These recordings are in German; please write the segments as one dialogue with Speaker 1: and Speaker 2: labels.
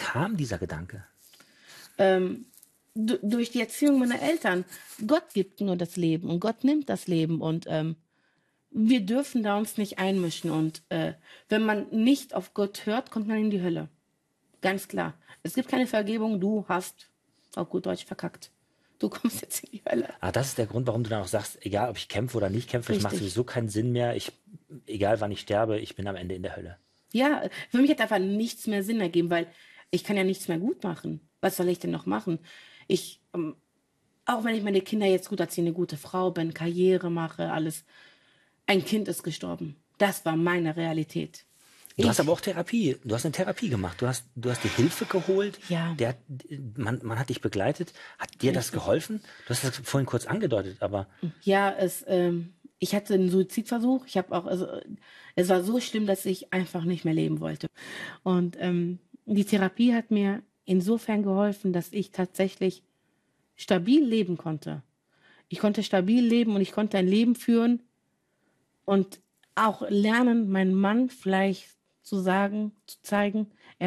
Speaker 1: kam dieser Gedanke?
Speaker 2: Ähm, durch die Erziehung meiner Eltern. Gott gibt nur das Leben und Gott nimmt das Leben und wir dürfen da uns nicht einmischen. Und wenn man nicht auf Gott hört, kommt man in die Hölle. Ganz klar. Es gibt keine Vergebung, du hast auf gut Deutsch verkackt. Du kommst jetzt in die Hölle.
Speaker 1: Ah, das ist der Grund, warum du dann auch sagst, egal ob ich kämpfe oder nicht kämpfe, es macht
Speaker 2: Richtig.
Speaker 1: sowieso keinen Sinn mehr. Egal wann ich sterbe, ich bin am Ende in der Hölle.
Speaker 2: Ja, für mich hat einfach nichts mehr Sinn ergeben, weil ich kann ja nichts mehr gut machen. Was soll ich denn noch machen? Ich, auch wenn ich meine Kinder jetzt gut erziehe, eine gute Frau bin, Karriere mache, alles. Ein Kind ist gestorben. Das war meine Realität.
Speaker 1: Du hast aber
Speaker 2: Ich,
Speaker 1: auch Therapie. Du hast eine Therapie gemacht. Du hast dir Hilfe geholt.
Speaker 2: ja,
Speaker 1: Man hat dich begleitet. Hat dir das
Speaker 2: richtig.
Speaker 1: geholfen? Du hast das vorhin kurz angedeutet, aber
Speaker 2: Ja, ich hatte einen Suizidversuch. Ich habe auch, also, es war so schlimm, dass ich einfach nicht mehr leben wollte. Und die Therapie hat mir insofern geholfen, dass ich tatsächlich stabil leben konnte. Ich konnte stabil leben und ich konnte ein Leben führen und auch lernen, meinem Mann vielleicht zu sagen, zu zeigen,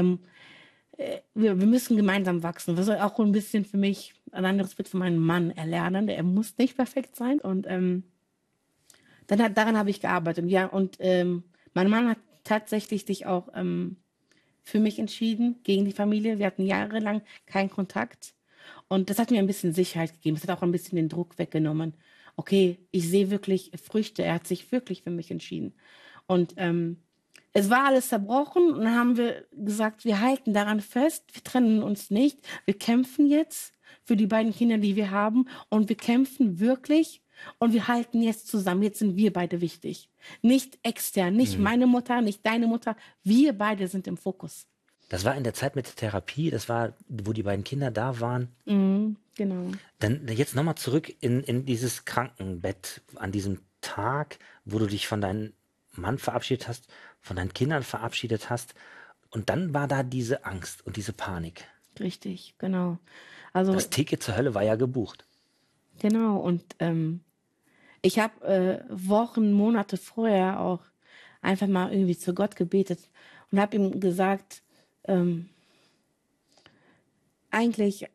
Speaker 2: wir müssen gemeinsam wachsen. Das ist auch ein bisschen für mich ein anderes Bild von meinem Mann erlernen. Er muss nicht perfekt sein. Und daran habe ich gearbeitet. Ja, und mein Mann hat tatsächlich sich auch für mich entschieden, gegen die Familie. Wir hatten jahrelang keinen Kontakt. Und das hat mir ein bisschen Sicherheit gegeben. Es hat auch ein bisschen den Druck weggenommen. Okay, ich sehe wirklich Früchte. Er hat sich wirklich für mich entschieden. Und es war alles zerbrochen und dann haben wir gesagt, wir halten daran fest, wir trennen uns nicht. Wir kämpfen jetzt für die beiden Kinder, die wir haben und wir kämpfen wirklich und wir halten jetzt zusammen. Jetzt sind wir beide wichtig. Nicht extern, nicht meine Mutter, nicht deine Mutter. Wir beide sind im Fokus.
Speaker 1: das war in der Zeit mit der Therapie, das war, wo die beiden Kinder da waren.
Speaker 2: Mhm, genau.
Speaker 1: Dann jetzt nochmal zurück in dieses Krankenbett an diesem Tag, wo du dich von deinem Mann verabschiedet hast, von deinen Kindern verabschiedet hast. Und dann war da diese Angst und diese Panik.
Speaker 2: Richtig, genau. Also,
Speaker 1: Das Ticket zur Hölle war ja gebucht.
Speaker 2: genau. Und ich habe Wochen, Monate vorher auch einfach mal irgendwie zu Gott gebetet und habe ihm gesagt, eigentlich,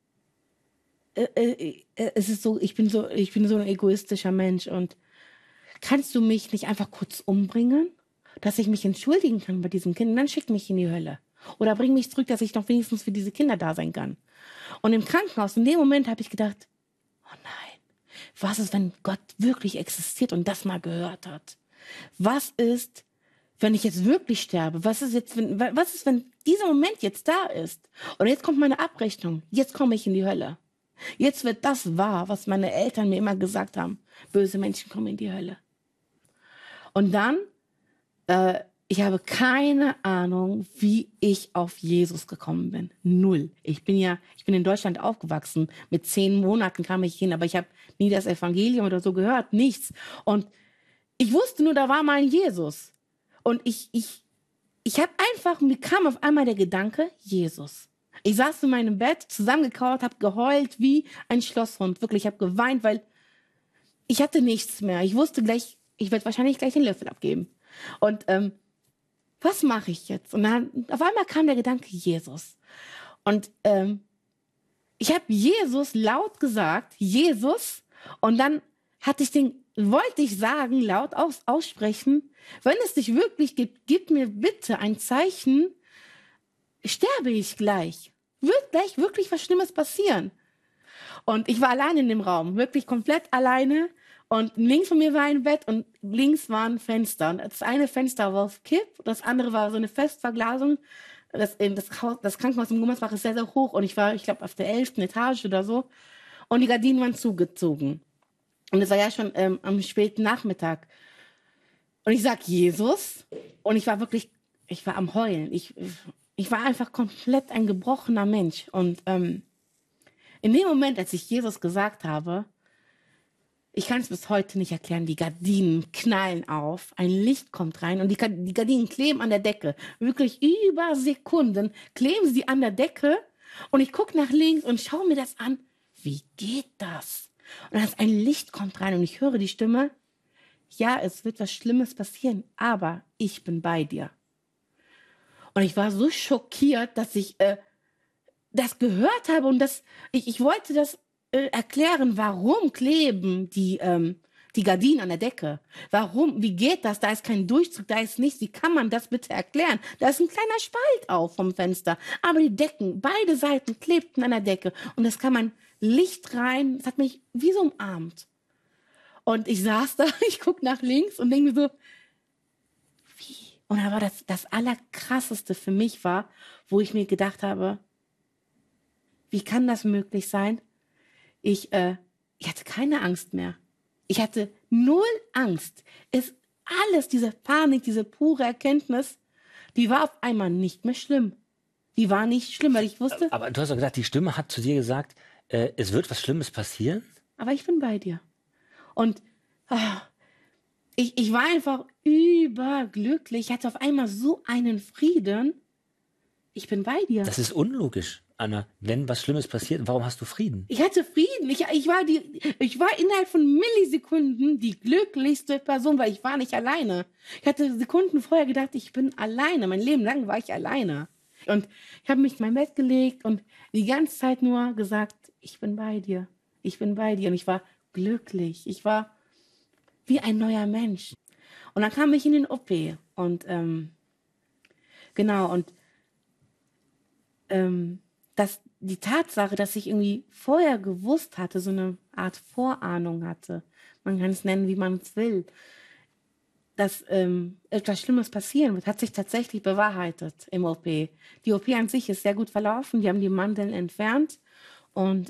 Speaker 2: es ist so, ich bin so ein egoistischer Mensch und kannst du mich nicht einfach kurz umbringen, dass ich mich entschuldigen kann bei diesem Kind und dann schick mich in die Hölle. Oder bring mich zurück, dass ich noch wenigstens für diese Kinder da sein kann. Und im Krankenhaus, in dem Moment habe ich gedacht, oh nein, was ist, wenn Gott wirklich existiert und das mal gehört hat? Was ist, wenn ich jetzt wirklich sterbe? Was ist, wenn dieser Moment jetzt da ist? Und jetzt kommt meine Abrechnung. Jetzt komme ich in die Hölle. Jetzt wird das wahr, was meine Eltern mir immer gesagt haben. Böse Menschen kommen in die Hölle. Und dann, ich habe keine Ahnung, wie ich auf Jesus gekommen bin. Null. Ich bin in Deutschland aufgewachsen. Mit 10 Monaten kam ich hin, aber ich habe nie das Evangelium oder so gehört, nichts. Und ich wusste nur, da war mal ein Jesus. Und ich habe einfach, mir kam auf einmal der Gedanke, Jesus. Ich saß in meinem Bett, zusammengekauert, habe geheult wie ein Schlosshund. Wirklich, ich habe geweint, weil ich hatte nichts mehr. Ich wusste gleich, ich werde wahrscheinlich gleich den Löffel abgeben. Und was mache ich jetzt? Und dann auf einmal kam der Gedanke, Jesus. Und ich habe Jesus laut gesagt, Jesus. Und dann wollte ich sagen, laut aussprechen, wenn es dich wirklich gibt, gib mir bitte ein Zeichen, sterbe ich gleich. Wird gleich wirklich was Schlimmes passieren. Und ich war allein in dem Raum, wirklich komplett alleine. Und links von mir war ein Bett und links war ein Fenster. Und das eine Fenster war auf Kipp, das andere war so eine Festverglasung. Das Krankenhaus in Gummersbach ist sehr, sehr hoch und ich glaube, auf der 11. Etage oder so. Und die Gardinen waren zugezogen. Und es war ja schon am späten Nachmittag. Und ich sag Jesus. Und ich war am Heulen. Ich war einfach komplett ein gebrochener Mensch. Und in dem Moment, als ich Jesus gesagt habe, ich kann es bis heute nicht erklären, die Gardinen knallen auf, ein Licht kommt rein und die Gardinen kleben an der Decke. Wirklich über Sekunden kleben sie an der Decke und ich gucke nach links und schaue mir das an. Wie geht das? Und dann ein Licht kommt rein und ich höre die Stimme, ja, es wird was Schlimmes passieren, aber ich bin bei dir. Und ich war so schockiert, dass ich das gehört habe und ich wollte das erklären, warum kleben die Gardinen an der Decke? Warum? Wie geht das? Da ist kein Durchzug, da ist nichts. Wie kann man das bitte erklären? Da ist ein kleiner Spalt auf vom Fenster. Aber die Decken, beide Seiten klebten an der Decke. Und es kam ein Licht rein. Es hat mich wie so umarmt. Und ich saß da, ich guck nach links und denke mir so, wie? Und da war das Allerkrasseste für mich war, wo ich mir gedacht habe, wie kann das möglich sein? Ich hatte keine Angst mehr. Ich hatte null Angst. Diese Panik, diese pure Erkenntnis, die war auf einmal nicht mehr schlimm. Die war nicht schlimm, weil ich wusste,
Speaker 1: Aber du hast doch gesagt, die Stimme hat zu dir gesagt, es wird was Schlimmes passieren.
Speaker 2: aber ich bin bei dir. Und ah, ich war einfach überglücklich. Ich hatte auf einmal so einen Frieden. Ich bin bei dir.
Speaker 1: Das ist unlogisch, Anna. Wenn was Schlimmes passiert, warum hast du Frieden?
Speaker 2: Ich hatte Frieden. Ich war innerhalb von Millisekunden die glücklichste Person, weil ich war nicht alleine. Ich hatte Sekunden vorher gedacht, ich bin alleine. Mein Leben lang war ich alleine. Und ich habe mich in mein Bett gelegt und die ganze Zeit nur gesagt, ich bin bei dir. Ich bin bei dir. Und ich war glücklich. Ich war wie ein neuer Mensch. Und dann kam ich in den OP. Und genau, und die Tatsache, dass ich irgendwie vorher gewusst hatte, so eine Art Vorahnung hatte, man kann es nennen, wie man es will, dass etwas Schlimmes passieren wird, hat sich tatsächlich bewahrheitet im OP. Die OP an sich ist sehr gut verlaufen, die haben die Mandeln entfernt und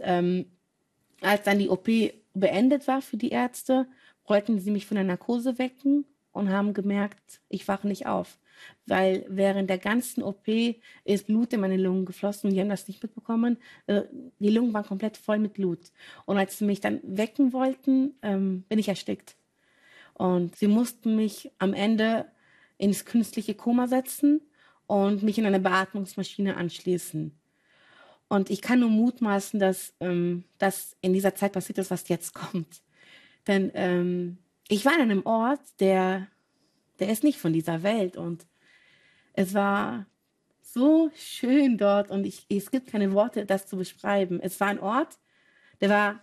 Speaker 2: als dann die OP beendet war für die Ärzte, wollten sie mich von der Narkose wecken und haben gemerkt, ich wache nicht auf. Weil während der ganzen OP ist Blut in meine Lungen geflossen und die haben das nicht mitbekommen. Die Lungen waren komplett voll mit Blut. Und als sie mich dann wecken wollten, bin ich erstickt. Und sie mussten mich am Ende ins künstliche Koma setzen und mich in eine Beatmungsmaschine anschließen. Und ich kann nur mutmaßen, dass das in dieser Zeit passiert ist, was jetzt kommt. Denn ich war an einem Ort, der ist nicht von dieser Welt. Und es war so schön dort. Und es gibt keine Worte, das zu beschreiben. Es war ein Ort, der war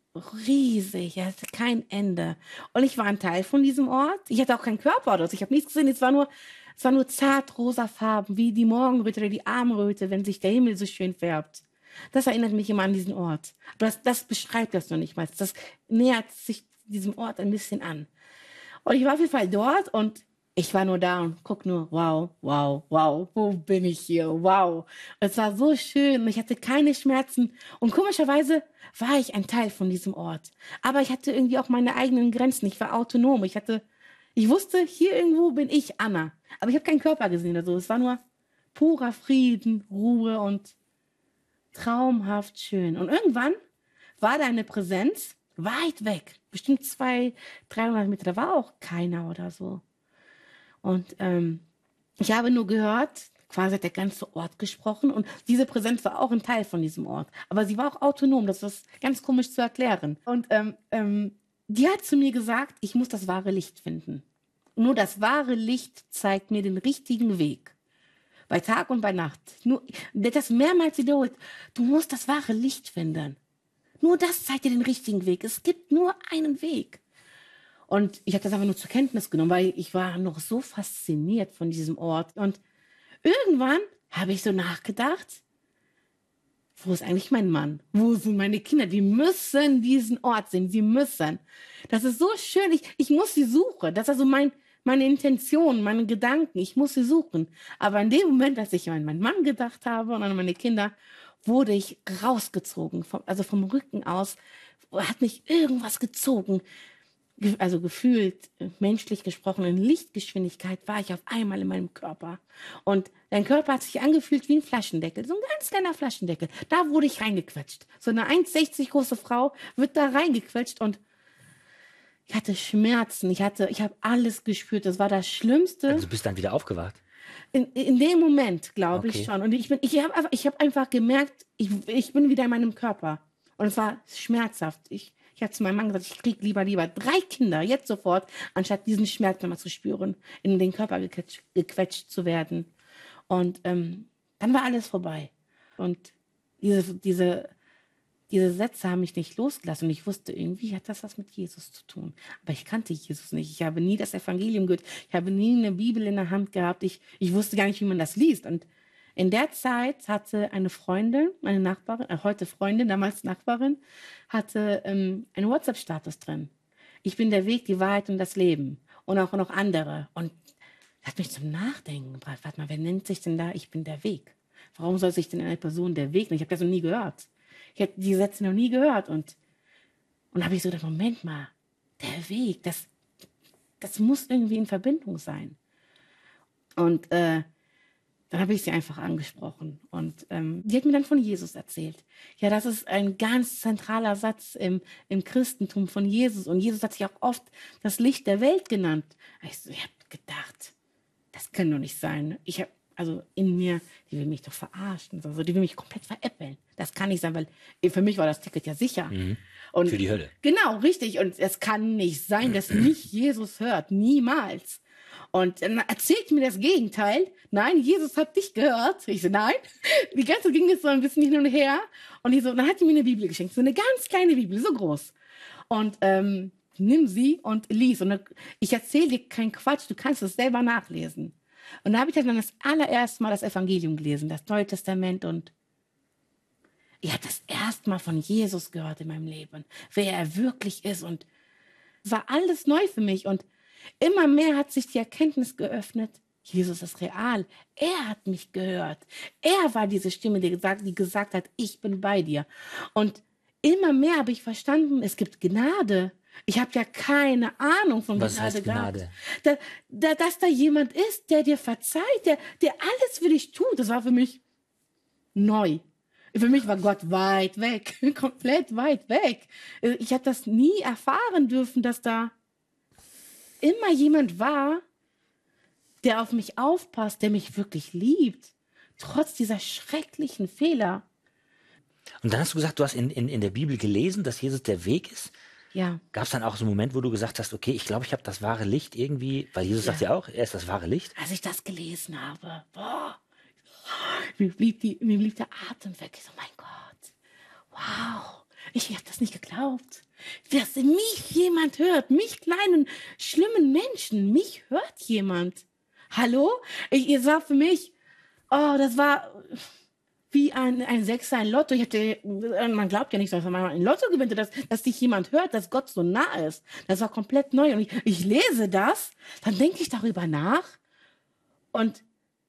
Speaker 2: riesig. Er hatte kein Ende. Und ich war ein Teil von diesem Ort. Ich hatte auch keinen Körper oder so. Ich habe nichts gesehen. Es war nur zart rosa Farben, wie die Morgenröte oder die Abendröte, wenn sich der Himmel so schön färbt. Das erinnert mich immer an diesen Ort. Aber das beschreibt das noch nicht mal. Das nähert sich diesem Ort ein bisschen an. Und ich war auf jeden Fall dort und ich war nur da und guck nur, wow, wow, wow, wo bin ich hier? Wow. Es war so schön und ich hatte keine Schmerzen. Und komischerweise war ich ein Teil von diesem Ort. Aber ich hatte irgendwie auch meine eigenen Grenzen. Ich war autonom. Ich wusste, hier irgendwo bin ich Anna. Aber ich habe keinen Körper gesehen oder so. Es war nur purer Frieden, Ruhe und traumhaft schön. Und irgendwann war da eine Präsenz weit weg. Bestimmt 200, 300 Meter. Da war auch keiner oder so. Und ich habe nur gehört, quasi hat der ganze Ort gesprochen und diese Präsenz war auch ein Teil von diesem Ort. Aber sie war auch autonom, das ist ganz komisch zu erklären. Und die hat zu mir gesagt, ich muss das wahre Licht finden. Nur das wahre Licht zeigt mir den richtigen Weg. Bei Tag und bei Nacht. Nur, das mehrmals wiederholt. Du musst das wahre Licht finden. Nur das zeigt dir den richtigen Weg. Es gibt nur einen Weg. Und ich habe das einfach nur zur Kenntnis genommen, weil ich war noch so fasziniert von diesem Ort. Und irgendwann habe ich so nachgedacht, wo ist eigentlich mein Mann? Wo sind meine Kinder? Die müssen diesen Ort sehen. Sie müssen. Das ist so schön. Ich muss sie suchen. Das ist also meine Intention, meine Gedanken. Ich muss sie suchen. Aber in dem Moment, als ich an meinen Mann gedacht habe und an meine Kinder, wurde ich rausgezogen. Vom Rücken aus hat mich irgendwas gezogen. Also gefühlt, menschlich gesprochen, in Lichtgeschwindigkeit war ich auf einmal in meinem Körper. Und dein Körper hat sich angefühlt wie ein Flaschendeckel, so ein ganz kleiner Flaschendeckel. Da wurde ich reingequetscht. So eine 1,60 große Frau wird da reingequetscht und ich hatte Schmerzen. Ich habe alles gespürt. Das war das Schlimmste.
Speaker 1: Also du bist dann wieder aufgewacht.
Speaker 2: In dem Moment, glaube ich
Speaker 1: Okay.
Speaker 2: schon. Und ich habe einfach gemerkt, ich bin wieder in meinem Körper. Und es war schmerzhaft. Ich habe zu meinem Mann gesagt, ich kriege lieber 3 Kinder, jetzt sofort, anstatt diesen Schmerz nochmal zu spüren, in den Körper gequetscht zu werden. Und dann war alles vorbei. Und diese Sätze haben mich nicht losgelassen. Und ich wusste, irgendwie hat das was mit Jesus zu tun. Aber ich kannte Jesus nicht. Ich habe nie das Evangelium gehört. Ich habe nie eine Bibel in der Hand gehabt. Ich wusste gar nicht, wie man das liest. Und in der Zeit hatte eine Freundin, meine Nachbarin, heute Freundin, damals Nachbarin, hatte einen WhatsApp-Status drin. Ich bin der Weg, die Wahrheit und das Leben. Und auch noch andere. Und das hat mich zum Nachdenken gebracht. Warte mal, wer nennt sich denn da, ich bin der Weg? Warum soll sich denn eine Person der Weg nennen? Ich habe das noch nie gehört. Ich habe die Sätze noch nie gehört. Und habe ich so gedacht, Moment mal, der Weg, das muss irgendwie in Verbindung sein. Und dann habe ich sie einfach angesprochen. Und die hat mir dann von Jesus erzählt. Ja, das ist ein ganz zentraler Satz im Christentum von Jesus. Und Jesus hat sich auch oft das Licht der Welt genannt. Ich habe gedacht, das kann doch nicht sein. Also in mir, die will mich doch verarschen. Also die will mich komplett veräppeln. Das kann nicht sein, weil für mich war das Ticket ja sicher.
Speaker 1: Mhm.
Speaker 2: Und
Speaker 1: für die Hölle.
Speaker 2: Genau, richtig. Und es kann nicht sein, dass mich Jesus hört. Niemals. Und dann erzählt mir das Gegenteil. Nein, Jesus hat dich gehört. Ich so, nein. Die ganze ging jetzt so ein bisschen hin und her. Und dann hat sie mir eine Bibel geschenkt. So eine ganz kleine Bibel, so groß. Und nimm sie und lies. Und ich erzähle dir keinen Quatsch, du kannst es selber nachlesen. Und da habe ich dann das allererste Mal das Evangelium gelesen, das Neue Testament. Und ich habe das erste Mal von Jesus gehört in meinem Leben. Wer er wirklich ist. Und es war alles neu für mich. Und immer mehr hat sich die Erkenntnis geöffnet, Jesus ist real. Er hat mich gehört. Er war diese Stimme, die gesagt hat, ich bin bei dir. Und immer mehr habe ich verstanden, es gibt Gnade. Ich habe ja keine Ahnung von
Speaker 1: Was
Speaker 2: Gnade
Speaker 1: heißt Gnade?
Speaker 2: gehabt. Dass da jemand ist, der dir verzeiht, der alles für dich tut. Das war für mich neu. Für mich war Gott weit weg, komplett weit weg. Ich habe das nie erfahren dürfen, dass da immer jemand war, der auf mich aufpasst, der mich wirklich liebt, trotz dieser schrecklichen Fehler.
Speaker 1: Und dann hast du gesagt, du hast in der Bibel gelesen, dass Jesus der Weg ist.
Speaker 2: Ja.
Speaker 1: Gab es dann auch so einen Moment, wo du gesagt hast, okay, ich glaube, ich habe das wahre Licht irgendwie, weil Jesus sagt ja auch, er ist das wahre Licht.
Speaker 2: Als ich das gelesen habe, mir blieb der Atem weg. Ich so, mein Gott, wow, ich habe das nicht geglaubt. Dass mich jemand hört, mich kleinen, schlimmen Menschen, mich hört jemand. Hallo? Ihr war für mich, das war wie ein Sechser, ein Lotto. Man glaubt ja nicht, dass man ein Lotto gewinnt, dass dich jemand hört, dass Gott so nah ist. Das war komplett neu. Und ich lese das, dann denke ich darüber nach. Und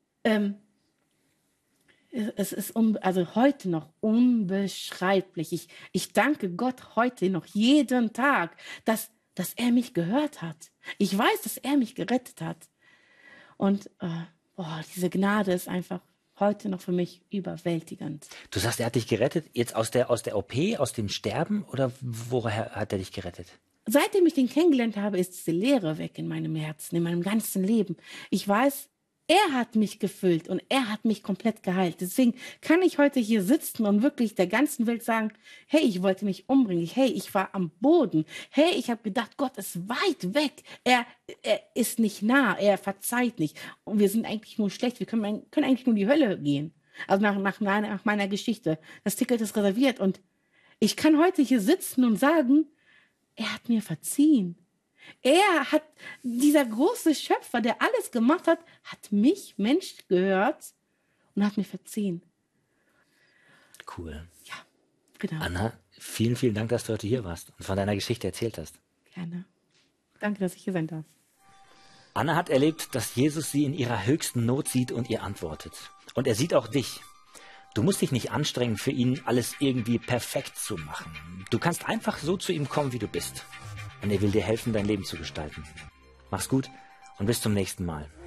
Speaker 2: es ist also heute noch unbeschreiblich. Ich danke Gott heute noch jeden Tag, dass er mich gehört hat. Ich weiß, dass er mich gerettet hat. Und diese Gnade ist einfach heute noch für mich überwältigend.
Speaker 1: Du sagst, er hat dich gerettet, jetzt aus der OP, aus dem Sterben, oder woher hat er dich gerettet?
Speaker 2: Seitdem ich den kennengelernt habe, ist diese Leere weg in meinem Herzen, in meinem ganzen Leben. Ich weiß, er hat mich gefüllt und er hat mich komplett geheilt. Deswegen kann ich heute hier sitzen und wirklich der ganzen Welt sagen, hey, ich wollte mich umbringen. Hey, ich war am Boden. Hey, ich habe gedacht, Gott ist weit weg. Er ist nicht nah. Er verzeiht nicht. Und wir sind eigentlich nur schlecht. Wir können eigentlich nur in die Hölle gehen. Also nach meiner Geschichte. Das Ticket ist reserviert. Und ich kann heute hier sitzen und sagen, er hat mir verziehen. Dieser große Schöpfer, der alles gemacht hat, hat mich, Mensch, gehört und hat mir verziehen.
Speaker 1: Cool.
Speaker 2: Ja, genau.
Speaker 1: Anna, vielen, vielen Dank, dass du heute hier warst und von deiner Geschichte erzählt hast.
Speaker 2: Gerne. Danke, dass ich hier sein darf.
Speaker 1: Anna hat erlebt, dass Jesus sie in ihrer höchsten Not sieht und ihr antwortet. Und er sieht auch dich. Du musst dich nicht anstrengen, für ihn alles irgendwie perfekt zu machen. Du kannst einfach so zu ihm kommen, wie du bist. Und er will dir helfen, dein Leben zu gestalten. Mach's gut und bis zum nächsten Mal.